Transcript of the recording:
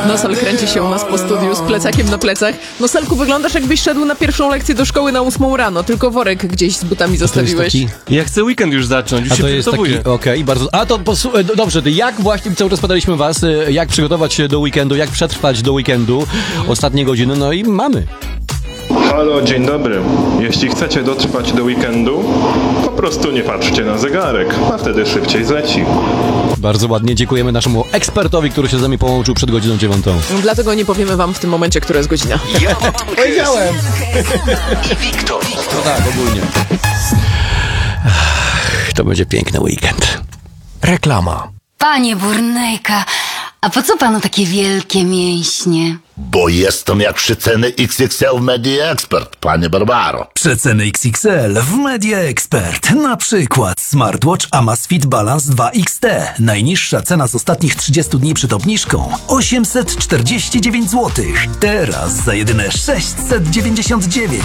Nosal kręci się u nas po studiu z plecakiem na plecach. Nosalku, wyglądasz jakbyś szedł na pierwszą lekcję do szkoły na 8 rano, tylko worek gdzieś z butami zostawiłeś. Ja chcę weekend już zacząć, już A się to jest taki, przygotowuję. okej, bardzo. A to dobrze, to jak właśnie cały czas pytaliśmy was, jak przygotować się do weekendu, jak przetrwać do weekendu, ostatnie godziny, no i mamy. Halo, dzień dobry. Jeśli chcecie dotrwać do weekendu, po prostu nie patrzcie na zegarek, a wtedy szybciej zleci. Bardzo ładnie dziękujemy naszemu ekspertowi, który się z nami połączył przed godziną 9. Dlatego nie powiemy wam w tym momencie, która jest godzina. Powiedziałem! Wiktor. No tak, ogólnie. To będzie piękny weekend. Reklama. Panie Burnejka, a po co panu takie wielkie mięśnie? Bo jestem jak przeceny XXL w Media Expert, panie Barbaro. Przeceny XXL w Media Expert. Na przykład smartwatch Amazfit Balance 2 XT. Najniższa cena z ostatnich 30 dni przed obniżką 849 zł. Teraz za jedyne 699.